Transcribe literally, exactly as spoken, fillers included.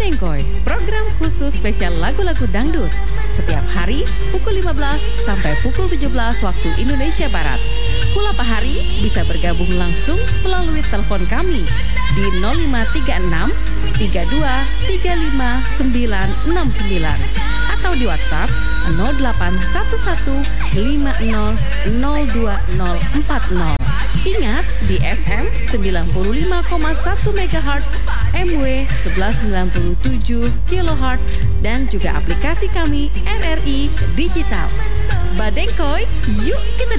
Badengkoy, program khusus spesial lagu-lagu dangdut. Setiap hari pukul lima belas sampai pukul tujuh belas waktu Indonesia Barat. Kula Pahari bisa bergabung langsung melalui telepon kami di nol lima tiga enam tiga dua tiga lima sembilan enam sembilan atau di WhatsApp nol delapan satu satu lima nol nol dua nol empat nol. Ingat, di F M sembilan puluh lima koma satu megahertz, M W seribu sembilan puluh tujuh kilohertz, dan juga aplikasi kami R R I Digital. Badengkoy, yuk kita